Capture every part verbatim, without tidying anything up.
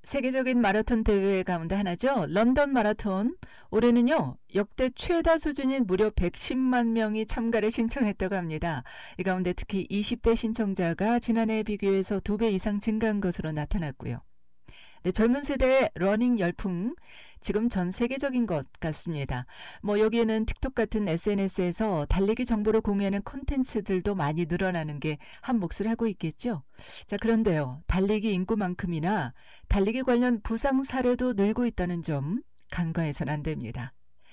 세계적인 마라톤 대회 가운데 하나죠. 런던 마라톤. 올해는요, 역대 최다 수준인 무려 백십만 명이 참가를 신청했다고 합니다. 이 가운데 특히 이십 대 신청자가 지난해에 비교해서 두 배 이상 증가한 것으로 나타났고요. 네, 젊은 세대의 러닝 열풍, 지금 전 세계적인 것 같습니다. 뭐 여기에는 틱톡 같은 에스엔에스에서 달리기 정보를 공유하는 콘텐츠들도 많이 늘어나는 게 한 몫을 하고 있겠죠. 자, 그런데요, 달리기 인구만큼이나 달리기 관련 부상 사례도 늘고 있다는 점 간과해서는 안 됩니다.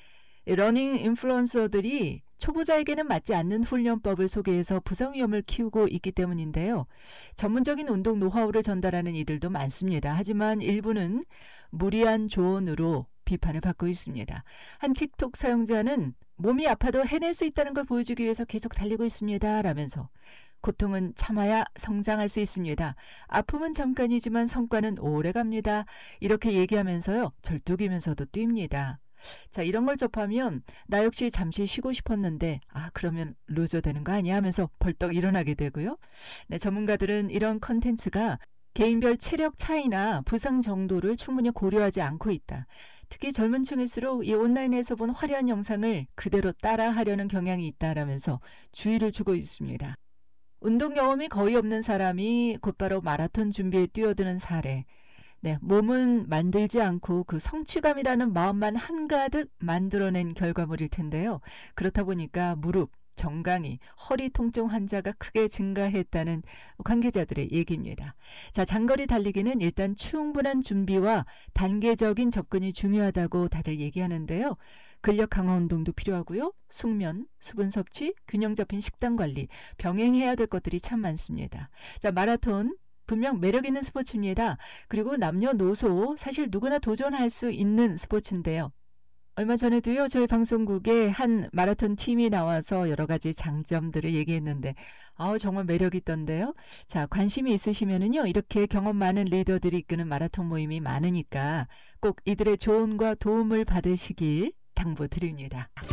러닝 인플루언서들이 초보자에게는 맞지 않는 훈련법을 소개해서 부상 위험을 키우고 있기 때문인데요. 전문적인 운동 노하우를 전달하는 이들도 많습니다. 하지만 일부는 무리한 조언으로 비판을 받고 있습니다. 한 틱톡 사용자는 몸이 아파도 해낼 수 있다는 걸 보여주기 위해서 계속 달리고 있습니다. 라면서 고통은 참아야 성장할 수 있습니다. 아픔은 잠깐이지만 성과는 오래갑니다. 이렇게 얘기하면서요, 절뚝이면서도 뜁니다. 자, 이런 걸 접하면 나 역시 잠시 쉬고 싶었는데 아 그러면 루저 되는 거 아니야 하면서 벌떡 일어나게 되고요. 네, 전문가들은 이런 컨텐츠가 개인별 체력 차이나 부상 정도를 충분히 고려하지 않고 있다. 특히 젊은 층일수록 이 온라인에서 본 화려한 영상을 그대로 따라하려는 경향이 있다라면서 주의를 주고 있습니다. 운동 경험이 거의 없는 사람이 곧바로 마라톤 준비에 뛰어드는 사례. 네, 몸은 만들지 않고 그 성취감이라는 마음만 한가득 만들어낸 결과물일 텐데요. 그렇다 보니까 무릎, 정강이, 허리 통증 환자가 크게 증가했다는 관계자들의 얘기입니다. 자, 장거리 달리기는 일단 충분한 준비와 단계적인 접근이 중요하다고 다들 얘기하는데요. 근력 강화 운동도 필요하고요. 숙면, 수분 섭취, 균형 잡힌 식단 관리, 병행해야 될 것들이 참 많습니다. 자, 마라톤. 분명 매력 있는 스포츠입니다. 그리고 남녀노소 사실 누구나 도전할 수 있는 스포츠인데요. 얼마 전에도요, 저희 방송국에 한 마라톤 팀이 나와서 여러 가지 장점들을 얘기했는데 아우 정말 매력 있던데요. 자, 관심이 있으시면은요, 이렇게 경험 많은 리더들이 이끄는 마라톤 모임이 많으니까 꼭 이들의 조언과 도움을 받으시길 당부드립니다.